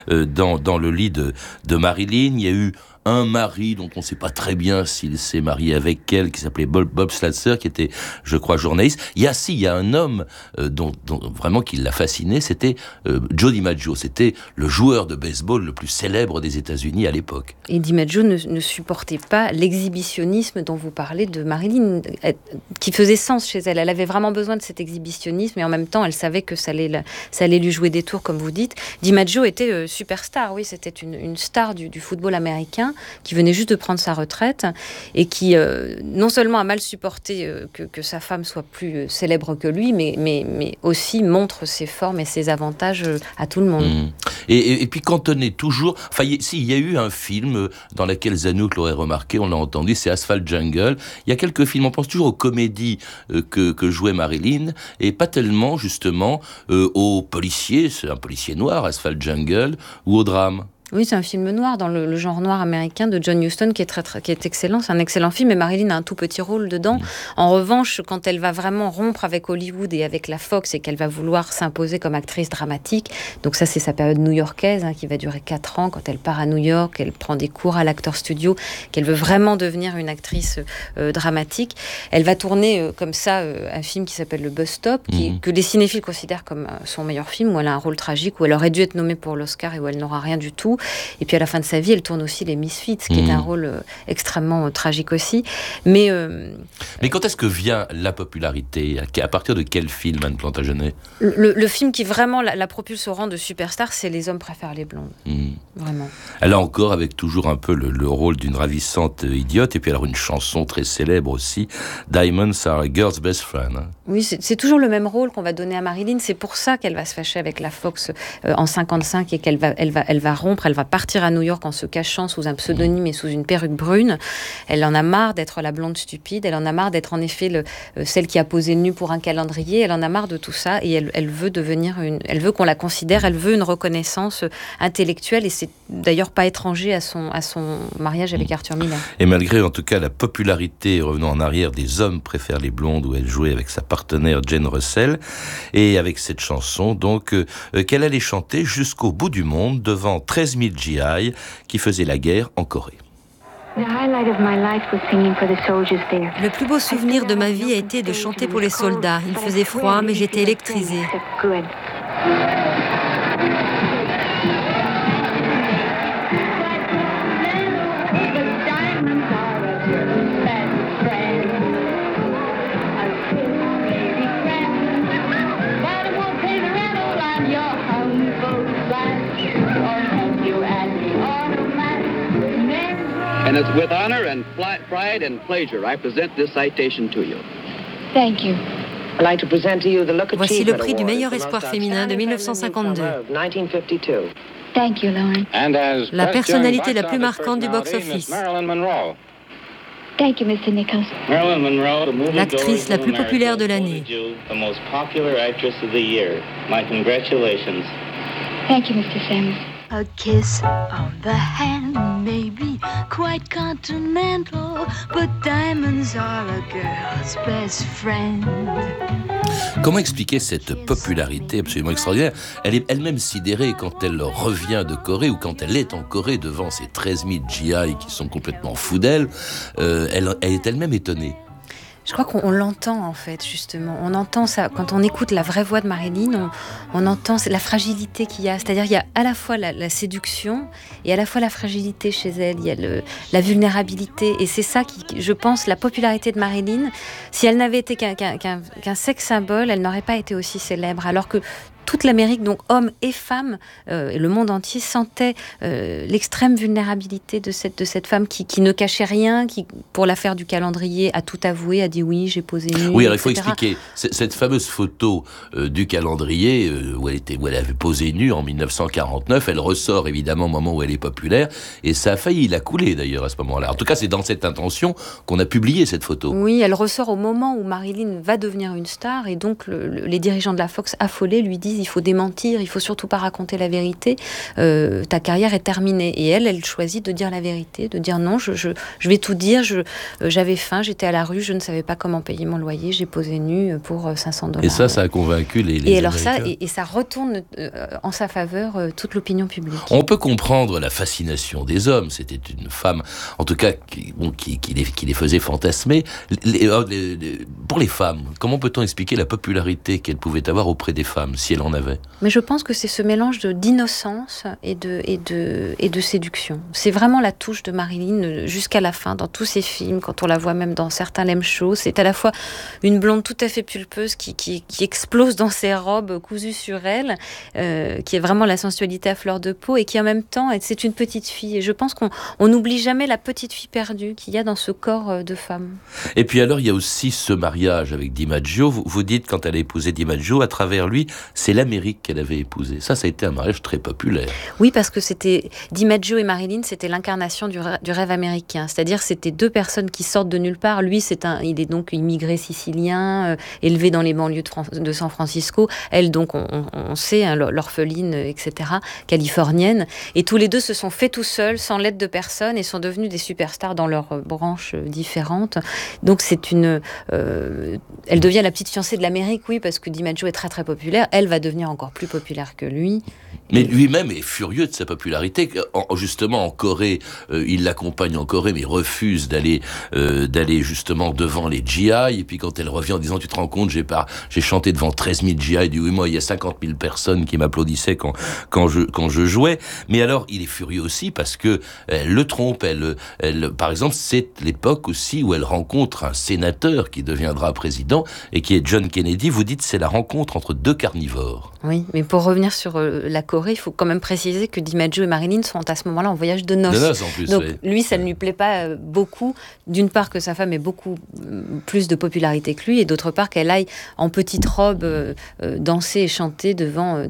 dans le lit de Marilyn. Il y a eu un mari dont on ne sait pas très bien s'il s'est marié avec elle, qui s'appelait Bob Slatzer, qui était, je crois, journaliste. Il y a un homme dont vraiment qui l'a fasciné, c'était Joe DiMaggio. C'était le joueur de baseball le plus célèbre des États-Unis à l'époque. Et DiMaggio ne supportait pas l'exhibitionnisme dont vous parlez de Marilyn, qui faisait sens chez elle. Elle avait vraiment besoin de cet exhibitionnisme, et en même temps, elle savait que ça allait lui jouer des tours, comme vous dites. DiMaggio était superstar, oui, c'était une star du football américain, qui venait juste de prendre sa retraite et qui non seulement a mal supporté que sa femme soit plus célèbre que lui, mais aussi montre ses formes et ses avantages à tout le monde. Et puis quand on est toujours... Enfin, il y a eu un film dans lequel Zanuck l'aurait remarqué, on l'a entendu, c'est Asphalt Jungle. Il y a quelques films, on pense toujours aux comédies que jouait Marilyn, et pas tellement justement aux policiers, c'est un policier noir, Asphalt Jungle, ou au drame. Oui, c'est un film noir, dans le genre noir américain de John Huston, qui est excellent. C'est un excellent film, et Marilyn a un tout petit rôle dedans. En revanche, quand elle va vraiment rompre avec Hollywood et avec la Fox, et qu'elle va vouloir s'imposer comme actrice dramatique, donc ça, c'est sa période new-yorkaise, qui va durer 4 ans, quand elle part à New York, elle prend des cours à l'Actor Studio, qu'elle veut vraiment devenir une actrice dramatique. Elle va tourner comme ça un film qui s'appelle Le Bus Stop, que les cinéphiles considèrent comme son meilleur film, où elle a un rôle tragique, où elle aurait dû être nommée pour l'Oscar et où elle n'aura rien du tout. Et puis à la fin de sa vie, elle tourne aussi Les Misfits, qui est un rôle extrêmement tragique aussi. Mais quand est-ce que vient la popularité ? À partir de quel film, Anne Plantagenet ? Le film qui vraiment la propulse au rang de superstar, c'est Les Hommes préfèrent les blondes. Vraiment. Elle a encore avec toujours un peu le rôle d'une ravissante idiote, et puis alors une chanson très célèbre aussi, Diamonds are a girl's best friend. Oui, c'est toujours le même rôle qu'on va donner à Marilyn. C'est pour ça qu'elle va se fâcher avec la Fox en 55, et qu'elle va rompre. Elle va partir à New York en se cachant sous un pseudonyme et sous une perruque brune. Elle en a marre d'être la blonde stupide. Elle en a marre d'être en effet celle qui a posé nu pour un calendrier. Elle en a marre de tout ça, et elle veut elle veut qu'on la considère. Elle veut une reconnaissance intellectuelle, et c'est d'ailleurs pas étranger à son mariage avec Arthur Miller. Et malgré en tout cas la popularité, revenons en arrière, des Hommes préfèrent les blondes, où elle jouait avec sa partenaire Jane Russell, et avec cette chanson donc qu'elle allait chanter jusqu'au bout du monde devant 13 000 GI qui faisaient la guerre en Corée. Le plus beau souvenir de ma vie a été de chanter pour les soldats. Il faisait froid, mais j'étais électrisée. And it's with honor and pride and pleasure I present this citation to you. Thank you. I'd like to present to you the Look Voici le Achievement prix du Award meilleur for the espoir most féminin de outstanding 1952. feminine performer of 1952. Thank you, Lauren. And as La best personnalité young la plus box marquante du office box-office. personality, Miss Marilyn Monroe. Thank you, Mr. Nichols. Marilyn Monroe, the movie L'actrice la plus populaire de l'année. The most popular actress of the year. My congratulations. Thank you, Mr. Samuels. A kiss on the hand may be quite continental, but diamonds are a girl's best friend. Comment expliquer cette popularité absolument extraordinaire ? Elle est elle-même sidérée quand elle revient de Corée, ou quand elle est en Corée devant ces 13 000 GI qui sont complètement fous d'elle. Elle est elle-même étonnée. Je crois qu'on l'entend, en fait, justement. On entend ça. Quand on écoute la vraie voix de Marilyn, on entend la fragilité qu'il y a. C'est-à-dire qu'il y a à la fois la séduction et à la fois la fragilité chez elle. Il y a la vulnérabilité. Et c'est ça qui, je pense, la popularité de Marilyn. Si elle n'avait été qu'un sex symbole, elle n'aurait pas été aussi célèbre. Alors que toute l'Amérique, donc hommes et femmes, et le monde entier sentait l'extrême vulnérabilité de cette femme qui ne cachait rien, qui, pour l'affaire du calendrier, a tout avoué, a dit oui, j'ai posé nu. Oui, alors il faut etc. expliquer cette fameuse photo du calendrier où elle avait posé nue en 1949. Elle ressort évidemment au moment où elle est populaire, et ça a failli la couler d'ailleurs à ce moment-là. En tout cas, c'est dans cette intention qu'on a publié cette photo. Oui, elle ressort au moment où Marilyn va devenir une star, et donc les dirigeants de la Fox affolés lui disent disent il faut démentir, il faut surtout pas raconter la vérité, ta carrière est terminée. Et elle choisit de dire la vérité, de dire non, je vais tout dire, j'avais faim, j'étais à la rue, je ne savais pas comment payer mon loyer, j'ai posé nu pour $500. Et ça a convaincu les et alors Américains. ça retourne en sa faveur toute l'opinion publique. On peut comprendre la fascination des hommes. C'était une femme, en tout cas, qui les faisait fantasmer. Pour les femmes, comment peut-on expliquer la popularité qu'elle pouvait avoir auprès des femmes, si elle en avait ? Mais je pense que c'est ce mélange d'innocence et de séduction. C'est vraiment la touche de Marilyn jusqu'à la fin, dans tous ses films, quand on la voit même dans certains Lem Show. C'est à la fois une blonde tout à fait pulpeuse qui explose dans ses robes cousues sur elle, qui est vraiment la sensualité à fleur de peau, et qui en même temps, c'est une petite fille. Et je pense qu'on n'oublie jamais la petite fille perdue qu'il y a dans ce corps de femme. Et puis alors, il y a aussi ce mariage avec DiMaggio. Vous dites, quand elle a épousé DiMaggio, à travers lui, c'est l'Amérique qu'elle avait épousé. Ça a été un mariage très populaire. Oui, parce que c'était DiMaggio et Marilyn, c'était l'incarnation du rêve américain. C'est-à-dire, c'était deux personnes qui sortent de nulle part. Lui, il est donc immigré sicilien, élevé dans les banlieues de San Francisco. Elle, donc, on sait, hein, l'orpheline, etc., californienne. Et tous les deux se sont faits tout seuls, sans l'aide de personne, et sont devenus des superstars dans leurs branches différentes. Donc, elle devient la petite fiancée de l'Amérique, oui, parce que DiMaggio est très très populaire. Elle va devenir encore plus populaire que lui. Mais lui-même est furieux de sa popularité. Justement, en Corée, il l'accompagne en Corée, mais refuse d'aller justement devant les GI. Et puis quand elle revient en disant, tu te rends compte, j'ai chanté devant 13 000 GI. Il dit, oui, moi, il y a 50 000 personnes qui m'applaudissaient quand je jouais. Mais alors, il est furieux aussi parce que elle le trompe. Par exemple, c'est l'époque aussi où elle rencontre un sénateur qui deviendra président et qui est John Kennedy. Vous dites, c'est la rencontre entre deux carnivores. Oui, mais pour revenir sur la Corée, il faut quand même préciser que DiMaggio et Marilyn sont à ce moment-là en voyage de noces. De noces en plus, donc oui. Lui, ça ne lui plaît pas beaucoup. D'une part que sa femme ait beaucoup plus de popularité que lui, et d'autre part qu'elle aille en petite robe danser et chanter devant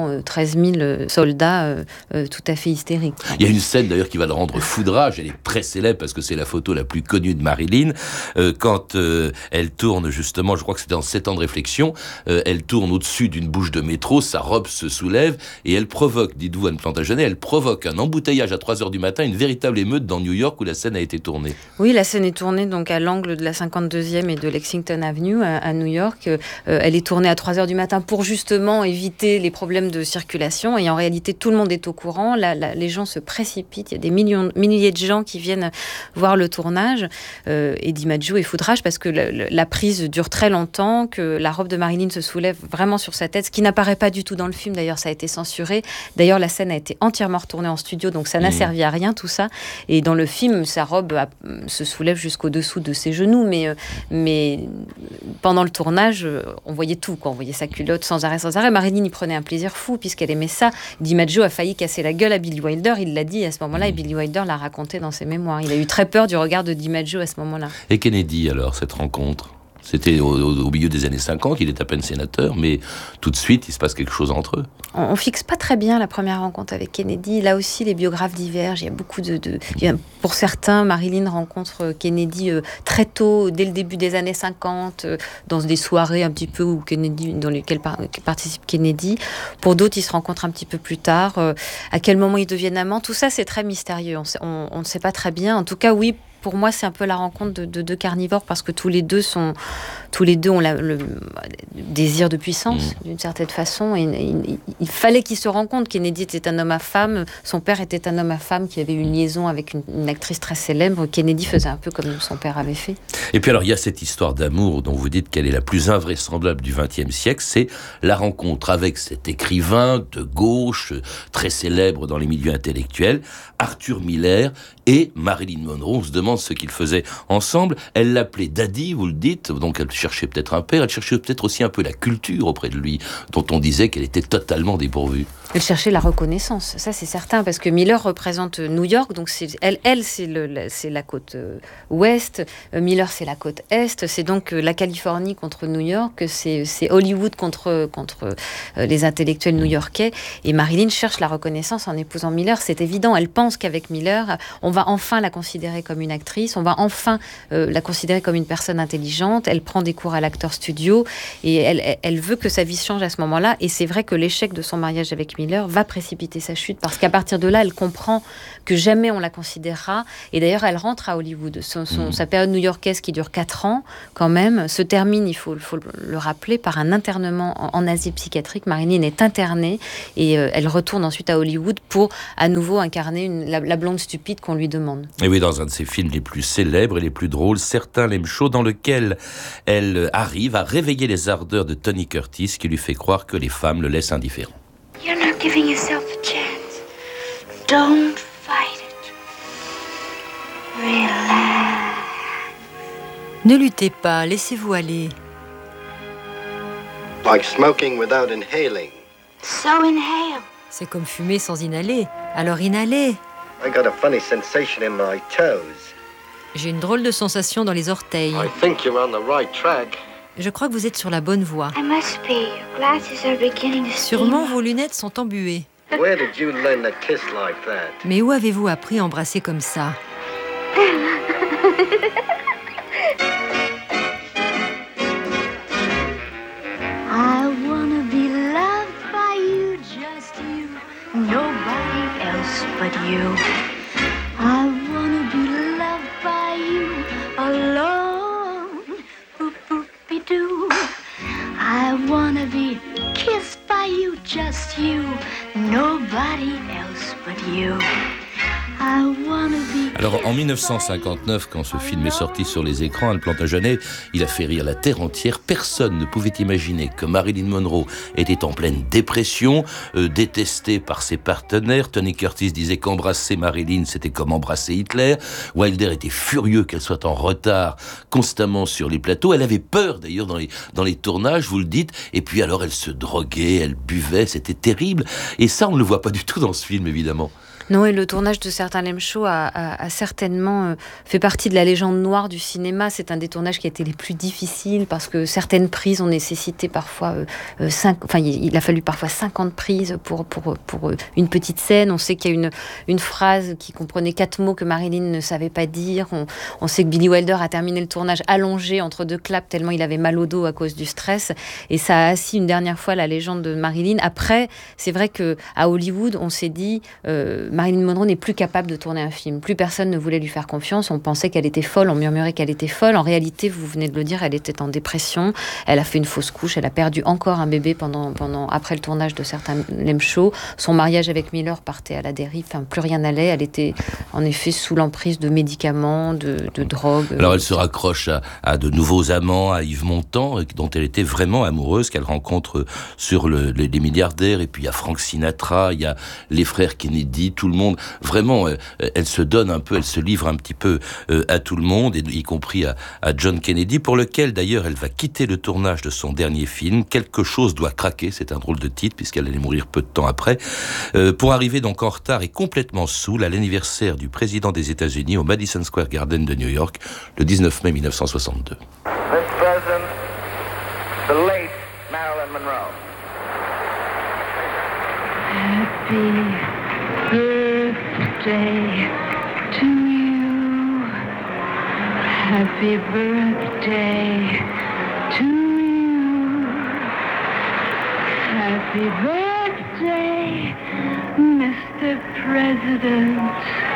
13 000 soldats tout à fait hystériques. Il y a une scène d'ailleurs qui va le rendre foudrage. Elle est très célèbre parce que c'est la photo la plus connue de Marilyn. Quand elle tourne justement, je crois que c'était dans 7 ans de réflexion, elle tourne au-dessus d'une bouche de métro, sa robe se soulève et elle provoque, dites-vous Anne Plantagenet, elle provoque un embouteillage à 3h du matin, une véritable émeute dans New York où la scène a été tournée. Oui, la scène est tournée donc à l'angle de la 52e et de Lexington Avenue à New York. Elle est tournée à 3h du matin pour justement éviter les problèmes de circulation, et en réalité tout le monde est au courant, les gens se précipitent, il y a des milliers de gens qui viennent voir le tournage, et DiMaggio est foudrage parce que la prise dure très longtemps, que la robe de Marilyn se soulève vraiment sur sa tête, ce qui n'apparaît pas du tout dans le film, d'ailleurs ça a été censuré, d'ailleurs la scène a été entièrement retournée en studio, donc ça n'a servi à rien tout ça, et dans le film sa robe se soulève jusqu'au-dessous de ses genoux, mais pendant le tournage on voyait tout, quoi. On voyait sa culotte sans arrêt. Marilyn y prenait un plaisir fou puisqu'elle aimait ça. DiMaggio a failli casser la gueule à Billy Wilder, il l'a dit à ce moment-là, et Billy Wilder l'a raconté dans ses mémoires. Il a eu très peur du regard de DiMaggio à ce moment-là. Et Kennedy alors, cette rencontre ? C'était au milieu des années 50, il est à peine sénateur, mais tout de suite, il se passe quelque chose entre eux. On fixe pas très bien la première rencontre avec Kennedy. Là aussi, les biographes divergent. Il y a beaucoup pour certains, Marilyn rencontre Kennedy très tôt, dès le début des années 50, dans des soirées un petit peu dans lesquelles participe Kennedy. Pour d'autres, ils se rencontrent un petit peu plus tard. À quel moment ils deviennent amants, tout ça, c'est très mystérieux. On ne sait pas très bien. En tout cas, oui, pour moi, c'est un peu la rencontre de deux carnivores parce que tous les deux ont le désir de puissance d'une certaine façon. Et il fallait qu'ils se rencontrent. Kennedy était un homme à femme, son père était un homme à femme qui avait une liaison avec une actrice très célèbre. Kennedy faisait un peu comme son père avait fait. Et puis alors, il y a cette histoire d'amour dont vous dites qu'elle est la plus invraisemblable du XXe siècle, c'est la rencontre avec cet écrivain de gauche, très célèbre dans les milieux intellectuels, Arthur Miller et Marilyn Monroe. On se demande ce qu'ils faisaient ensemble. Elle l'appelait Daddy, vous le dites, donc elle cherchait peut-être un père, elle cherchait peut-être aussi un peu la culture auprès de lui, dont on disait qu'elle était totalement dépourvue. Elle cherchait la reconnaissance, ça c'est certain, parce que Miller représente New York, donc elle c'est la côte ouest, Miller c'est la côte est, c'est donc la Californie contre New York, c'est Hollywood contre les intellectuels new-yorkais, et Marilyn cherche la reconnaissance en épousant Miller, c'est évident, elle pense qu'avec Miller, on va enfin la considérer comme une actrice, on va enfin la considérer comme une personne intelligente, elle prend des cours à l'Actors Studio, et elle veut que sa vie change à ce moment-là, et c'est vrai que l'échec de son mariage avec Miller va précipiter sa chute, parce qu'à partir de là, elle comprend que jamais on la considérera, et d'ailleurs elle rentre à Hollywood. Sa période new-yorkaise qui dure 4 ans, quand même, se termine, il faut le rappeler, par un internement en Asie psychiatrique. Marilyn est internée, et elle retourne ensuite à Hollywood pour à nouveau incarner la blonde stupide qu'on lui demande. Et oui, dans un de ses films les plus célèbres et les plus drôles, Certains l'aiment chaud, dans lequel elle arrive à réveiller les ardeurs de Tony Curtis, qui lui fait croire que les femmes le laissent indifférent. You're not giving yourself a chance. Don't fight it. Relax. Ne luttez pas, laissez-vous aller. Like smoking without inhaling. So inhale. C'est comme fumer sans inhaler. Alors inhalez. I got a funny sensation in my toes. J'ai une drôle de sensation dans les orteils. I think you're on the right track. Je crois que vous êtes sur la bonne voie. I must be. Your glasses are beginning to steam. Sûrement vos lunettes sont embuées. Where did you learn to kiss like that? Mais où avez-vous appris à embrasser comme ça? I wanna be loved by you, just you, nobody else but you. I wanna be loved by you alone. Boop-boop-be-doo. I wanna be kissed by you, just you, nobody else but you. I wanna be. Alors en 1959, quand ce film est sorti sur les écrans, Un Plantagenet, il a fait rire la terre entière. Personne ne pouvait imaginer que Marilyn Monroe était en pleine dépression, détestée par ses partenaires. Tony Curtis disait qu'embrasser Marilyn, c'était comme embrasser Hitler. Wilder était furieux qu'elle soit en retard constamment sur les plateaux. Elle avait peur d'ailleurs dans les tournages, vous le dites. Et puis alors elle se droguait, elle buvait, c'était terrible. Et ça, on ne le voit pas du tout dans ce film, évidemment. Non, et le tournage de Certains l'aiment chaud a certainement fait partie de la légende noire du cinéma. C'est un des tournages qui a été les plus difficiles parce que certaines prises ont nécessité parfois il a fallu parfois 50 prises pour une petite scène. On sait qu'il y a une phrase qui comprenait 4 mots que Marilyn ne savait pas dire. On sait que Billy Wilder a terminé le tournage allongé entre 2 claps tellement il avait mal au dos à cause du stress. Et ça a assis une dernière fois la légende de Marilyn. Après, c'est vrai qu'à Hollywood, on s'est dit... Marilyn Monroe n'est plus capable de tourner un film. Plus personne ne voulait lui faire confiance. On pensait qu'elle était folle, on murmurait qu'elle était folle. En réalité, vous venez de le dire, elle était en dépression. Elle a fait une fausse couche. Elle a perdu encore un bébé après le tournage de Certains l'aiment chaud. Son mariage avec Miller partait à la dérive. Enfin, plus rien n'allait. Elle était en effet sous l'emprise de médicaments, de drogue. Alors elle se raccroche à de nouveaux amants, à Yves Montand, dont elle était vraiment amoureuse, qu'elle rencontre sur les milliardaires. Et puis il y a Frank Sinatra, il y a les frères Kennedy, tout le monde, vraiment, elle se donne un peu, elle se livre un petit peu à tout le monde, y compris à John Kennedy, pour lequel d'ailleurs elle va quitter le tournage de son dernier film. Quelque chose doit craquer, c'est un drôle de titre puisqu'elle allait mourir peu de temps après, pour arriver donc en retard et complètement saoule à l'anniversaire du président des États-Unis au Madison Square Garden de New York, le 19 mai 1962. Mr. President, the late Marilyn Monroe. Birthday to you. Happy birthday to you. Happy birthday, Mr. President.